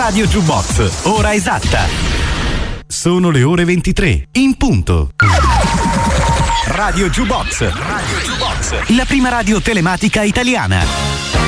Radio Jukebox, ora esatta. Sono le ore 23, in punto. Radio Jukebox, la prima radio telematica italiana.